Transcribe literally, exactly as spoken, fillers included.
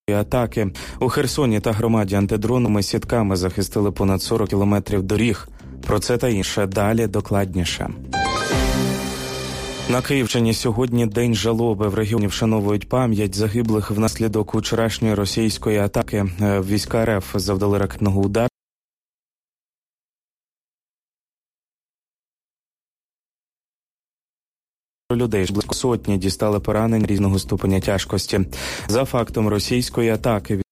атаки. У Херсоні та громаді антидроновими сітками захистили понад сорок кілометрів доріг. Про це та інше далі докладніше. На Київщині сьогодні день жалоби. В регіоні вшановують пам'ять загиблих внаслідок вчорашньої російської атаки. Війська РФ завдали ракетного удару. Людей ж близько сотні дістали поранень різного ступеня тяжкості. За фактом російської атаки